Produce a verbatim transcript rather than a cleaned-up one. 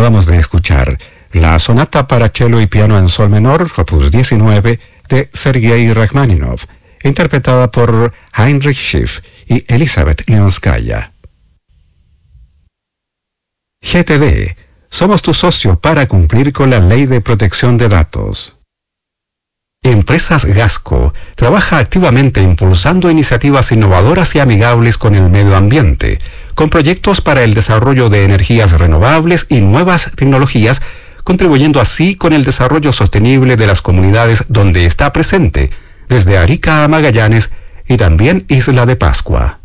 Acabamos de escuchar la sonata para cello y piano en sol menor, opus diecinueve, de Sergei Rachmaninov, interpretada por Heinrich Schiff y Elizabeth Leonskaya. G T D. Somos tu socio para cumplir con la Ley de Protección de Datos. Empresas Gasco trabaja activamente impulsando iniciativas innovadoras y amigables con el medio ambiente, con proyectos para el desarrollo de energías renovables y nuevas tecnologías, contribuyendo así con el desarrollo sostenible de las comunidades donde está presente, desde Arica a Magallanes y también Isla de Pascua.